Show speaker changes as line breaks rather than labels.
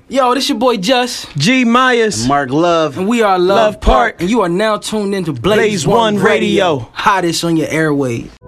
Yo, this your boy Just
G Myers,
Mark Love,
and we are Love
Love Park.
and you are now tuned into Blaze
Blaze One Radio.
Hottest on your airwaves.